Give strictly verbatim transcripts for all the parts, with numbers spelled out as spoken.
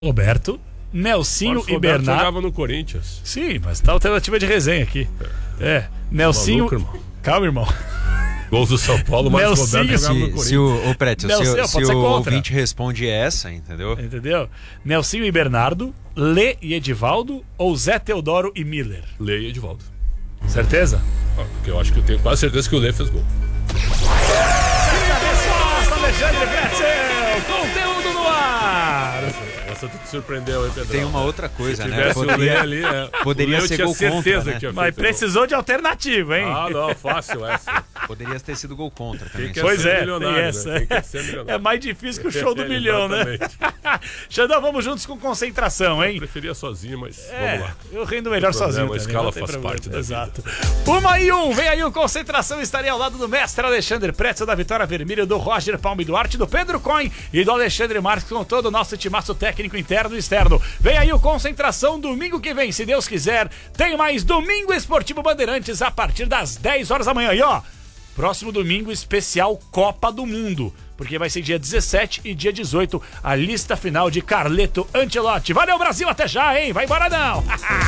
Roberto, Nelsinho Marcos e Roberto Bernardo. jogava no Corinthians. Sim, mas tá alternativa de resenha aqui. É, é. Nelsinho. Maluco, irmão. Calma, irmão. Gols do São Paulo, Marcos Nelsinho. Roberto jogava no Se, Corinthians. se o, o Prétio, se, Nelsinho, o- se pode ser o contra. ouvinte responde essa, entendeu? Entendeu? Nelsinho e Bernardo, Lê e Edivaldo ou Zé Teodoro e Miller? Lê e Edivaldo. Certeza? Ah, porque eu acho que eu tenho quase certeza que o Lê fez gol. Resposta, Alexandre Pretzel! Conteúdo no ar! Essa tu te surpreendeu, hein, Pedro? Tem uma outra coisa, Se né? tivesse o Lê Poderia, ali, é. poderia o Lê eu ser tinha gol certeza contra, né? que ia Mas feito gol. precisou de alternativa, hein? Ah, não, fácil essa. poderia ter sido gol contra também. Quem quer Pois ser é, milionário, tem né? essa. Quem quer ser milionário. É mais difícil que o show do milhão, né? Exatamente. Xandão, vamos juntos com concentração, hein? Preferia sozinho, mas É, vamos lá. eu rendo melhor Não tem sozinho. problema, a também, escala não tem faz problema. parte da Exato. Uma e um, vem aí o Concentração. Estarei ao lado do mestre Alexandre Pretzel, da Vitória Vermelho, do Roger Palme Duarte, do Pedro Coin e do Alexandre Marques, com todo o nosso timaço técnico interno e externo. Vem aí o Concentração, domingo que vem, se Deus quiser. Tem mais Domingo Esportivo Bandeirantes a partir das dez horas da manhã. E ó, próximo domingo especial Copa do Mundo, porque vai ser dia dezessete e dia dezoito a lista final de Carleto Ancelotti. Valeu, Brasil, até já, hein? Vai embora não!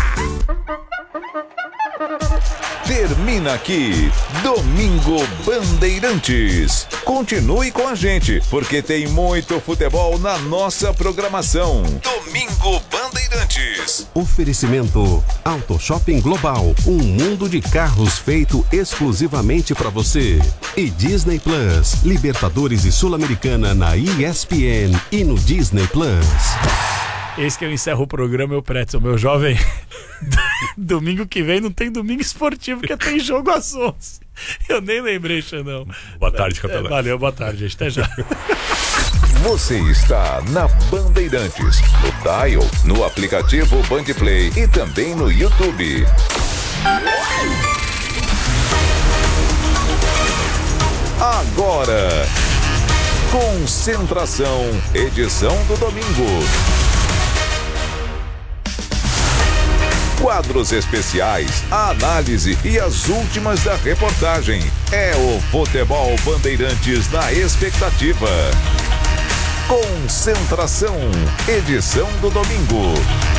Termina aqui, Domingo Bandeirantes. Continue com a gente, porque tem muito futebol na nossa programação. Domingo Bandeirantes. Oferecimento Auto Shopping Global, um mundo de carros feito exclusivamente para você. E Disney Plus, Libertadores e Sul-Americana na E S P N e no Disney Plus. Eis que eu encerro o programa, meu Pretzel, meu jovem. Domingo que vem não tem domingo esportivo, porque tem jogo às onze. Eu nem lembrei, Xandão. Boa tarde, É, Catalã. valeu, boa tarde, gente. Até já. Você está na Bandeirantes, no Dial, no aplicativo Bandplay e também no YouTube. Agora, Concentração, edição do domingo. Quadros especiais, a análise e as últimas da reportagem. É o Futebol Bandeirantes na expectativa. Concentração, edição do domingo.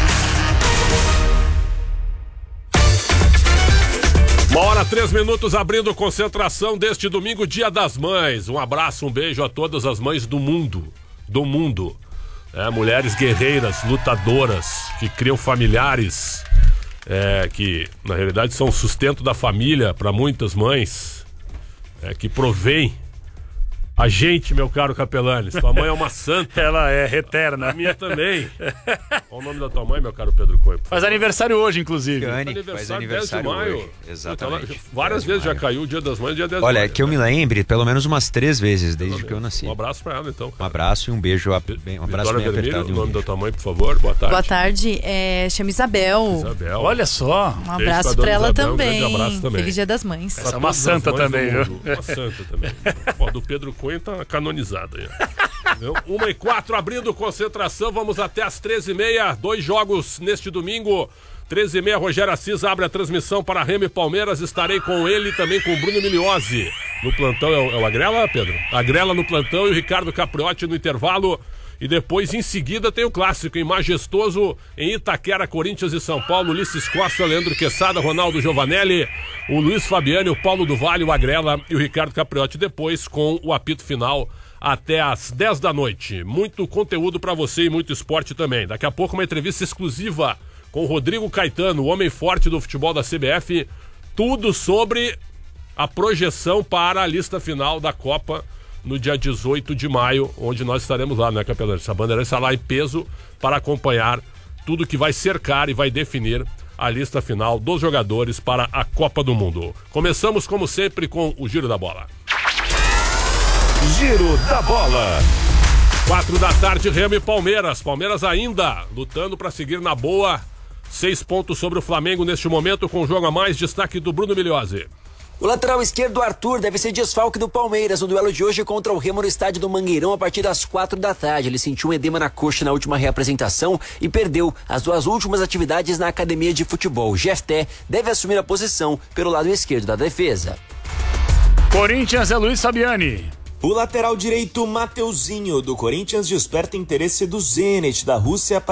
Uma hora, três minutos, abrindo Concentração deste domingo, Dia das Mães. Um abraço, um beijo a todas as mães do mundo. Do mundo. É, mulheres guerreiras, lutadoras, que criam familiares, é, que na realidade são o sustento da família para muitas mães, é, que provém a gente, meu caro Capelanes. Tua mãe é uma santa. Ela é eterna. A minha também. Qual o nome da tua mãe, meu caro Pedro Coelho? Faz aniversário hoje, inclusive. Gane, faz aniversário dez de maio. hoje. Exatamente. Então, várias dez de vezes já maio. caiu o Dia das Mães, dia dez de Olha, maio. que eu me lembre, pelo menos umas três vezes desde que eu nasci. Um abraço pra ela, então. Um abraço e um beijo, a- bem, um abraço Vitória bem Vermelho, apertado. o e um nome da beijo. tua mãe, por favor. Boa tarde. Boa tarde, é, chama Isabel. Isabel. Olha só. Um Beijo abraço pra pra dona ela Isabel, um também. grande abraço também. Feliz Dia das Mães. Essa é Pra uma todas as santa mães do também, viu? mundo. Uma santa também. Pô, do Pedro Cunha tá canonizada aí. Então, uma e quatro, abrindo Concentração, vamos até as treze e meia, dois jogos neste domingo, treze e meia, Rogério Assis abre a transmissão para Remo e Palmeiras, estarei com ele e também com o Bruno Miliozzi. No plantão, é o, é o Agrela, Pedro? Agrela no plantão e o Ricardo Capriotti no intervalo. E depois, em seguida, tem o clássico, em Majestoso, em Itaquera, Corinthians e São Paulo, Ulisses Costa, Leandro Quesada, Ronaldo Giovanelli, o Luiz Fabiani, o Paulo do Vale, o Agrela e o Ricardo Capriotti, depois com o apito final até às dez da noite. Muito conteúdo para você e muito esporte também. Daqui a pouco uma entrevista exclusiva com o Rodrigo Caetano, o homem forte do futebol da C B F, tudo sobre a projeção para a lista final da Copa no dia dezoito de maio, onde nós estaremos lá, né, Capelão? Essa bandeira está lá em peso para acompanhar tudo que vai cercar e vai definir a lista final dos jogadores para a Copa do Mundo. Começamos, como sempre, com o Giro da Bola. Giro da Bola. Quatro da tarde, Remo e Palmeiras. Palmeiras ainda lutando para seguir na boa. Seis pontos sobre o Flamengo neste momento, com o jogo a mais. Destaque do Bruno Miliozzi. O lateral esquerdo Arthur deve ser desfalque do Palmeiras no duelo de hoje contra o Remo no estádio do Mangueirão a partir das quatro da tarde. Ele sentiu um edema na coxa na última reapresentação e perdeu as duas últimas atividades na academia de futebol. Jefté deve assumir a posição pelo lado esquerdo da defesa. Corinthians é Luiz Fabiani. O lateral direito Mateuzinho, do Corinthians, desperta interesse do Zenit da Rússia